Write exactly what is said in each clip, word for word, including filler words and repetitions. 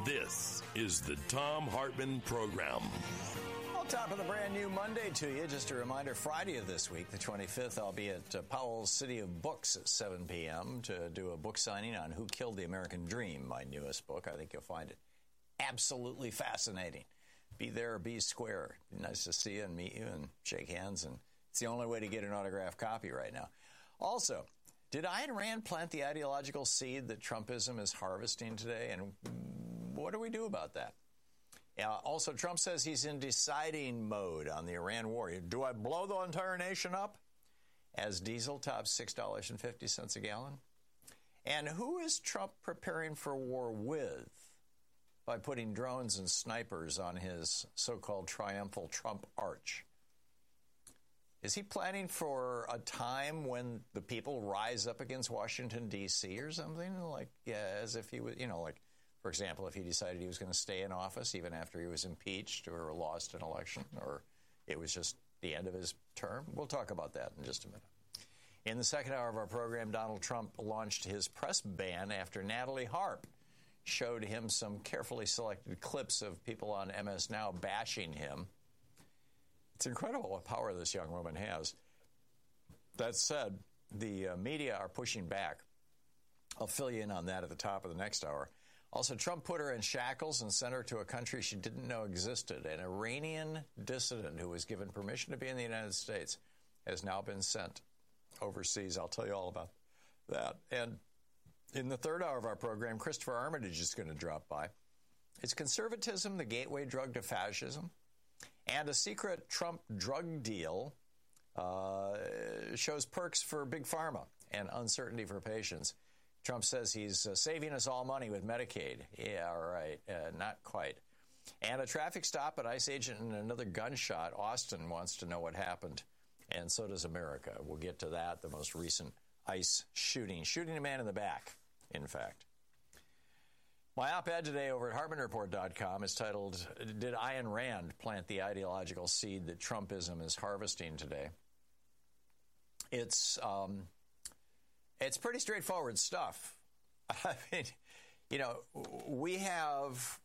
This is the Thom Hartmann Program. Well, top of the brand new Monday to you. Just a reminder, Friday of this week, the twenty-fifth, I'll be at uh, Powell's City of Books at seven p.m. to do a book signing on Who Killed the American Dream, my newest book. I think you'll find it absolutely fascinating. Be there or be square. Be nice to see you and meet you and shake hands. And it's the only way to get an autographed copy right now. Also, did Ayn Rand plant the ideological seed that Trumpism is harvesting today? And what do we do about that? Uh, also, Trump says he's in deciding mode on the Iran war. Do I blow the entire nation up as diesel tops six dollars and fifty cents a gallon? And who is Trump preparing for war with by putting drones and snipers on his so-called triumphal Trump arch? Is he planning for a time when the people rise up against Washington, D C or something? Like, yeah, as if he was, you know, like, for example, if he decided he was going to stay in office even after he was impeached or lost an election, or it was just the end of his term. We'll talk about that in just a minute. In the second hour of our program, Donald Trump launched his press ban after Natalie Harp showed him some carefully selected clips of people on M S Now bashing him. It's incredible what power this young woman has. That said, the uh, media are pushing back. I'll fill you in on that at the top of the next hour. Also, Trump put her in shackles and sent her to a country she didn't know existed. An Iranian dissident who was given permission to be in the United States has now been sent overseas. I'll tell you all about that. And in the third hour of our program, Christopher Armitage is going to drop by. Is conservatism the gateway drug to fascism? And a secret Trump drug deal uh, shows perks for Big Pharma and uncertainty for patients. Trump says he's uh, saving us all money with Medicaid. Yeah, right. Uh, not quite. And a traffic stop, an ICE agent, and another gunshot. Austin wants to know what happened, and so does America. We'll get to that, the most recent ICE shooting. Shooting a man in the back, in fact. My op-ed today over at Hartmann Report dot com is titled, Did Ayn Rand Plant the Ideological Seed That Trumpism is Harvesting Today? It's... Um, It's pretty straightforward stuff. I mean, you know, we have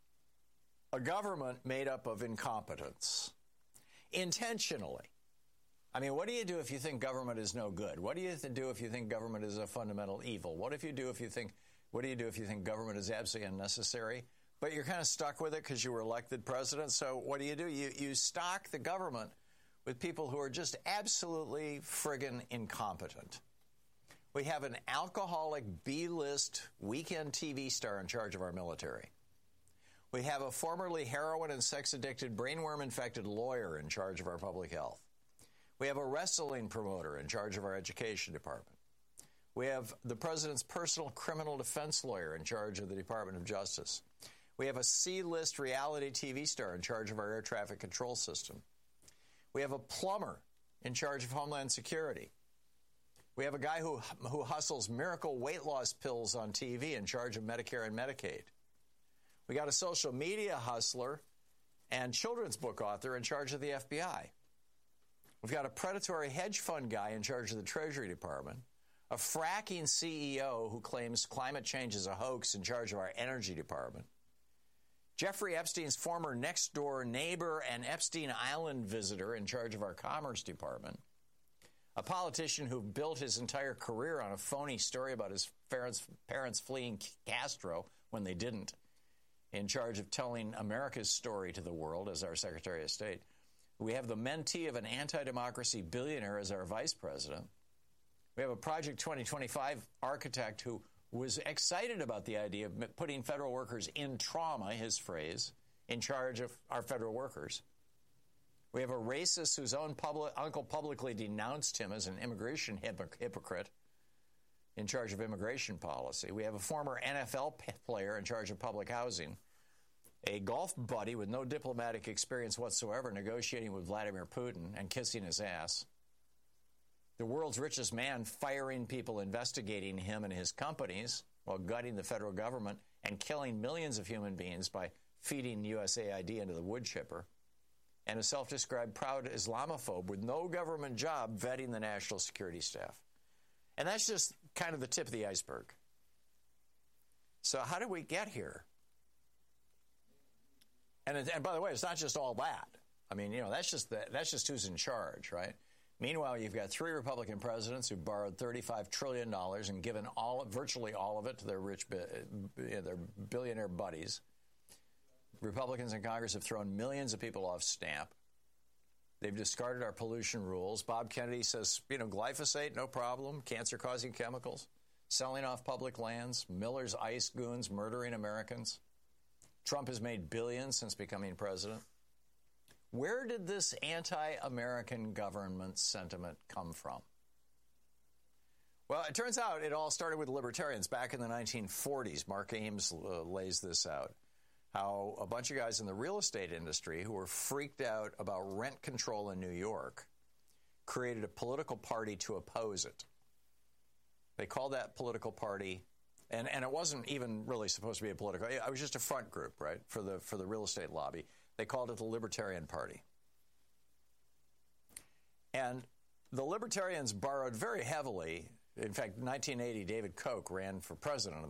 a government made up of incompetence, intentionally. I mean, what do you do if you think government is no good? What do you do if you think government is a fundamental evil? What if you do if you think, what do you do if you think government is absolutely unnecessary? But you're kind of stuck with it because you were elected president. So what do you do? You, you stock the government with people who are just absolutely friggin' incompetent. We have an alcoholic B-list weekend T V star in charge of our military. We have a formerly heroin and sex-addicted, brainworm-infected lawyer in charge of our public health. We have a wrestling promoter in charge of our education department. We have the president's personal criminal defense lawyer in charge of the Department of Justice. We have a C-list reality T V star in charge of our air traffic control system. We have a plumber in charge of Homeland Security. We have a guy who who hustles miracle weight loss pills on T V in charge of Medicare and Medicaid. We got a social media hustler and children's book author in charge of the F B I. We've got a predatory hedge fund guy in charge of the Treasury Department. A fracking C E O who claims climate change is a hoax in charge of our Energy Department. Jeffrey Epstein's former next-door neighbor and Epstein Island visitor in charge of our Commerce Department. A politician who built his entire career on a phony story about his parents, parents fleeing Castro when they didn't, in charge of telling America's story to the world as our Secretary of State. We have the mentee of an anti-democracy billionaire as our vice president. We have a Project twenty twenty-five architect who was excited about the idea of putting federal workers in trauma, his phrase, in charge of our federal workers. We have a racist whose own public, uncle publicly denounced him as an immigration hypocr- hypocrite in charge of immigration policy. We have a former N F L p- player in charge of public housing. A golf buddy with no diplomatic experience whatsoever negotiating with Vladimir Putin and kissing his ass. The world's richest man firing people investigating him and his companies while gutting the federal government and killing millions of human beings by feeding U S A I D into the wood chipper. And a self-described proud Islamophobe with no government job vetting the national security staff. And that's just kind of the tip of the iceberg. So how did we get here? And, it, and by the way, it's not just all that. I mean, you know, that's just the, that's just who's in charge, right? Meanwhile, you've got three Republican presidents who borrowed thirty-five trillion dollars and given all, virtually all of it to their rich, their billionaire buddies. Republicans in Congress have thrown millions of people off SNAP. They've discarded our pollution rules. Bob Kennedy says, you know, glyphosate, no problem, cancer-causing chemicals, selling off public lands, Miller's ice goons murdering Americans. Trump has made billions since becoming president. Where did this anti-American government sentiment come from? Well, it turns out it all started with libertarians back in the nineteen forties. Mark Ames uh, lays this out. How a bunch of guys in the real estate industry who were freaked out about rent control in New York created a political party to oppose it. They called that political party, and, and it wasn't even really supposed to be a political, it was just a front group, right, for the for the real estate lobby. They called it the Libertarian Party. And the Libertarians borrowed very heavily. In fact, in nineteen eighty, David Koch ran for president of